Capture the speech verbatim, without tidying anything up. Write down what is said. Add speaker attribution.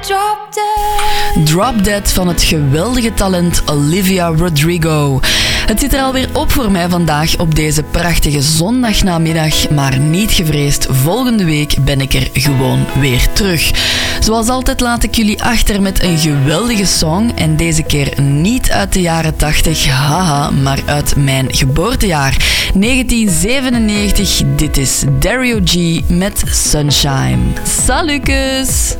Speaker 1: Drop Dead.
Speaker 2: Drop Dead van het geweldige talent Olivia Rodrigo. Het zit er alweer op voor mij vandaag op deze prachtige zondagnamiddag, maar niet gevreesd, volgende week ben ik er gewoon weer terug. Zoals altijd laat ik jullie achter met een geweldige song en deze keer niet uit de jaren tachtig, haha, maar uit mijn geboortejaar, negentien zevenennegentig. Dit is Dario G met Sunshine. Salutjes!